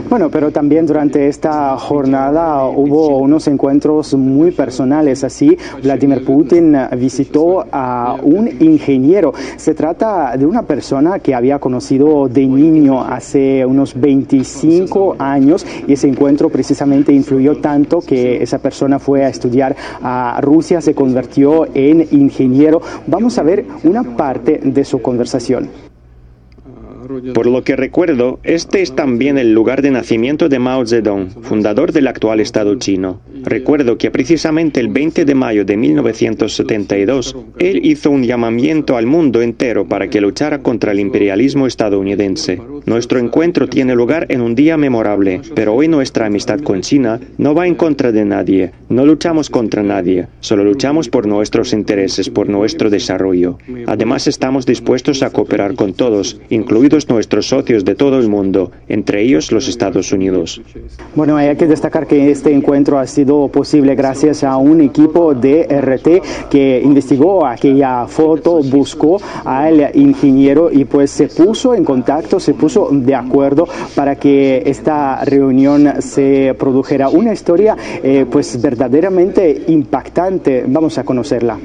Bueno, pero también durante esta jornada hubo unos encuentros muy personales. Así, Vladimir Putin visitó a un ingeniero. Se trata de una persona que había conocido de niño hace unos 25 años y ese encuentro precisamente influyó tanto que esa persona fue a estudiar a Rusia, se convirtió en ingeniero. Vamos a ver una parte de su conversación. Por lo que recuerdo, este es también el lugar de nacimiento de Mao Zedong, fundador del actual Estado chino. Recuerdo que precisamente el 20 de mayo de 1972, él hizo un llamamiento al mundo entero para que luchara contra el imperialismo estadounidense. Nuestro encuentro tiene lugar en un día memorable, pero hoy nuestra amistad con China no va en contra de nadie. No luchamos contra nadie, solo luchamos por nuestros intereses, por nuestro desarrollo. Además, estamos dispuestos a cooperar con todos, incluidos nuestros socios de todo el mundo, entre ellos los Estados Unidos. Bueno, hay que destacar que este encuentro ha sido posible gracias a un equipo de RT que investigó aquella foto, buscó al ingeniero y pues se puso en contacto, se puso de acuerdo para que esta reunión se produjera. Una historia pues verdaderamente impactante. Vamos a conocerla.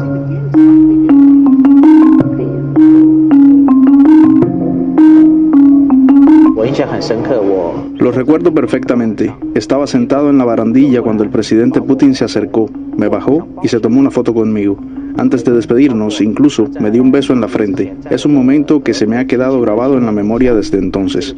Lo recuerdo perfectamente. Estaba sentado en la barandilla cuando el presidente Putin se acercó, me bajó y se tomó una foto conmigo. Antes de despedirnos, incluso, me dio un beso en la frente. Es un momento que se me ha quedado grabado en la memoria desde entonces.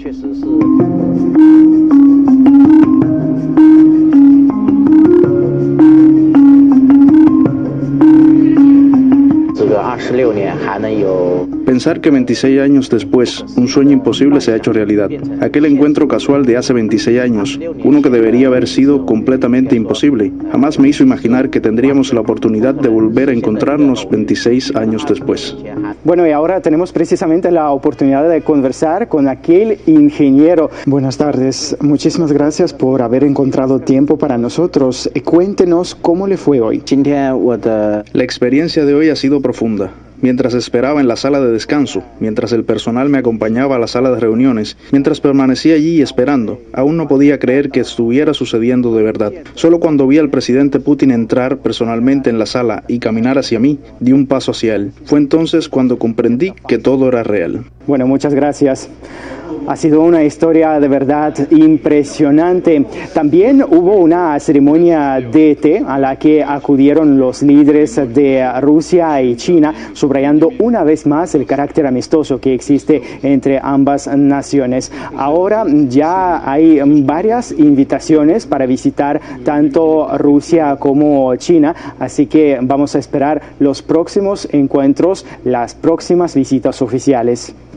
Pensar que 26 años después, un sueño imposible se ha hecho realidad. Aquel encuentro casual de hace 26 años, uno que debería haber sido completamente imposible, jamás me hizo imaginar que tendríamos la oportunidad de volver a encontrarnos 26 años después. Bueno, y ahora tenemos precisamente la oportunidad de conversar con aquel ingeniero. Buenas tardes, muchísimas gracias por haber encontrado tiempo para nosotros. Cuéntenos cómo le fue hoy. La experiencia de hoy ha sido profunda. Mientras esperaba en la sala de descanso, mientras el personal me acompañaba a la sala de reuniones, mientras permanecía allí esperando, aún no podía creer que estuviera sucediendo de verdad. Solo cuando vi al presidente Putin entrar personalmente en la sala y caminar hacia mí, di un paso hacia él. Fue entonces cuando comprendí que todo era real. Bueno, muchas gracias. Ha sido una historia de verdad impresionante. También hubo una ceremonia de té a la que acudieron los líderes de Rusia y China, subrayando una vez más el carácter amistoso que existe entre ambas naciones. Ahora ya hay varias invitaciones para visitar tanto Rusia como China, así que vamos a esperar los próximos encuentros, las próximas visitas oficiales.